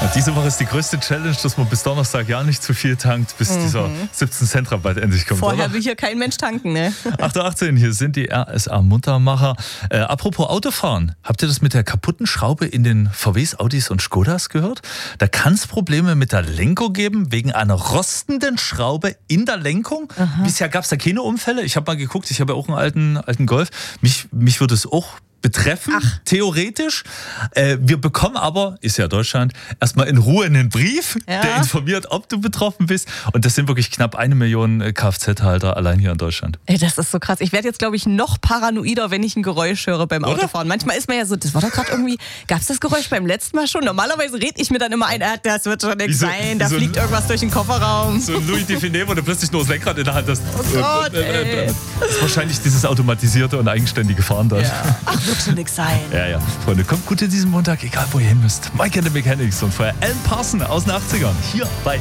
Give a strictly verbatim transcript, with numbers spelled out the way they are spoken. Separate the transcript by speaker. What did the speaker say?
Speaker 1: Diese Woche ist die größte Challenge, dass man bis Donnerstag ja nicht zu viel tankt, bis mhm. dieser siebzehn Cent Rabatt endlich kommt.
Speaker 2: Vorher
Speaker 1: oder?
Speaker 2: will hier kein Mensch tanken, ne?
Speaker 1: acht Uhr achtzehn, hier sind die R S A-Muntermacher. Äh, apropos Autofahren, habt ihr das mit der kaputten Schraube in den V Ws, Audis und Skodas gehört? Da kann es Probleme mit der Lenkung geben, wegen einer rostenden Schraube in der Lenkung. Aha. Bisher gab es da keine Unfälle. Ich habe mal geguckt, ich habe ja auch einen alten, alten Golf. Mich, mich würde es auch betreffen, Ach. theoretisch. Äh, wir bekommen aber, ist ja Deutschland, erstmal in Ruhe einen Brief, ja. der informiert, ob du betroffen bist. Und das sind wirklich knapp eine Million Kfz-Halter allein hier in Deutschland.
Speaker 2: Ey, das ist so krass. Ich werde jetzt, glaube ich, noch paranoider, wenn ich ein Geräusch höre beim Oder? Autofahren. Manchmal ist man ja so, das war doch gerade irgendwie, gab es das Geräusch beim letzten Mal schon? Normalerweise rede ich mir dann immer ein, äh, das wird schon nichts so, sein, da so fliegt irgendwas durch den Kofferraum.
Speaker 1: So ein Louis Define, wo du plötzlich nur das Lenkrad in der Hand hast.
Speaker 2: Oh Gott, ey.
Speaker 1: Das ist wahrscheinlich dieses automatisierte und eigenständige Fahren dann.
Speaker 2: Ja. Ach, wird schon nichts sein.
Speaker 1: Ja, ja. Freunde, kommt gut in diesen Montag, egal wo ihr hin müsst. Mike and the Mechanics und vorher Alan Parson aus den achtzigern. Hier bei